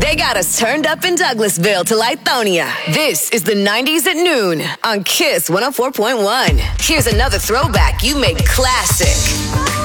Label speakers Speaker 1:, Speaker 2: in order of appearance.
Speaker 1: They got us turned up in Douglasville to Lithonia. This is the 90s at noon on Kiss 104.1. Here's another throwback you made classic.